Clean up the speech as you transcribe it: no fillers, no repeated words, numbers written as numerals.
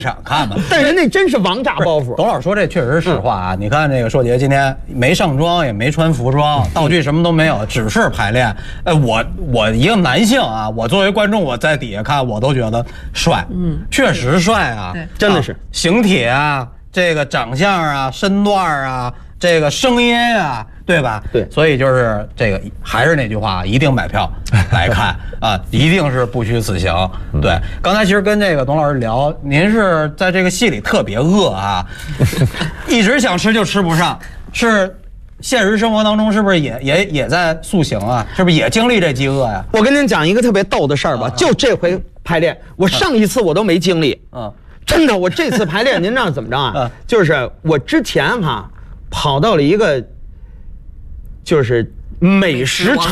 场看吧。 但是那真是王炸包袱。 董老师说这确实是实话啊！你看这个硕杰今天没上妆，也没穿服装，道具什么都没有，只是排练。我一个男性啊，我作为观众，我在底下看，我都觉得帅，确实帅啊， 真的是形体啊，这个长相啊，身段啊，这个声音啊。对吧？ 对， 所以就是这个，还是那句话，一定买票来看啊，一定是不虚此行。对，刚才其实跟这个董老师聊，您是在这个戏里特别饿啊，一直想吃就吃不上，是现实生活当中是不是也在塑形啊？是不是也经历这饥饿呀？ 我跟您讲一个特别逗的事儿吧，就这回排练，我上一次我都没经历，真的，我这次排练您知道怎么着啊？就是我之前跑到了一个。就是美食